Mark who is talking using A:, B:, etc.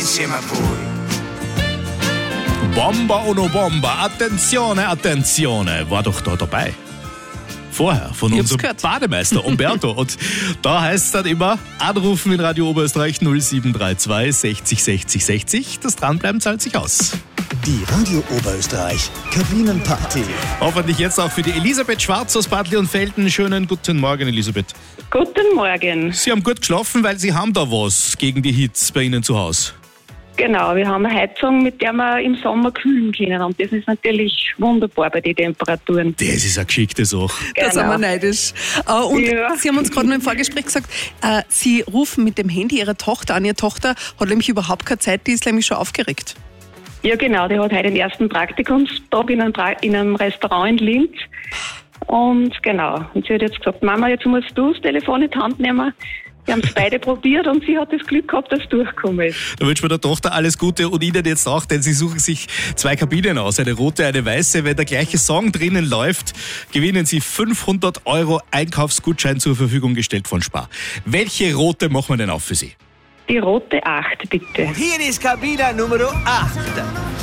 A: insieme a voi.
B: Bomba uno Bomba, Attenzione, Attenzione, war doch da dabei. Vorher von unserem Bademeister Umberto. Und da heißt es dann immer, anrufen in Radio Oberösterreich 0732 60 60 60. Das Dranbleiben zahlt sich aus.
C: Die Radio Oberösterreich Kabinenparty.
B: Hoffentlich jetzt auch für die Elisabeth Schwarz aus Bad Leonfelden. Schönen guten Morgen, Elisabeth.
D: Guten Morgen.
B: Sie haben gut geschlafen, weil Sie haben da was gegen die Hitze bei Ihnen zu Hause.
D: Genau, wir haben eine Heizung, mit der wir im Sommer kühlen können. Und das ist natürlich wunderbar bei den Temperaturen.
B: Das ist eine geschickte Sache.
D: Genau.
E: Da sind wir neidisch. Und Sie haben uns gerade noch im Vorgespräch gesagt, Sie rufen mit dem Handy Ihrer Tochter an. Ihre Tochter hat nämlich überhaupt keine Zeit, die ist nämlich schon aufgeregt.
D: Ja, genau, die hat heute den ersten Praktikumstag in einem Restaurant in Linz. Und genau, und sie hat jetzt gesagt, Mama, jetzt musst du das Telefon in die Hand nehmen. Wir haben es beide probiert und sie hat das Glück gehabt, dass es durchgekommen ist.
B: Da wünschen wir der Tochter alles Gute und Ihnen jetzt auch, denn Sie suchen sich 2 Kabinen aus, eine rote, eine weiße. Wenn der gleiche Song drinnen läuft, gewinnen Sie 500 € Einkaufsgutschein zur Verfügung gestellt von Spar. Welche rote machen wir denn auf für Sie?
D: Die rote 8, bitte.
A: Und hier ist Kabine Nummer 8.